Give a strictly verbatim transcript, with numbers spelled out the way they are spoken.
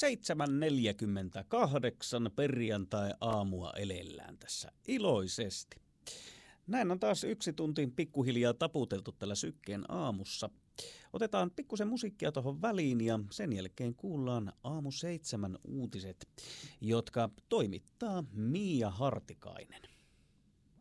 seitsemän neljäkymmentäkahdeksan perjantai-aamua elellään tässä iloisesti. Näin on taas yksi tunti pikkuhiljaa taputeltu tällä Sykkeen aamussa. Otetaan pikkusen musiikkia tuohon väliin ja sen jälkeen kuullaan aamu seitsemän uutiset, jotka toimittaa Miia Hartikainen.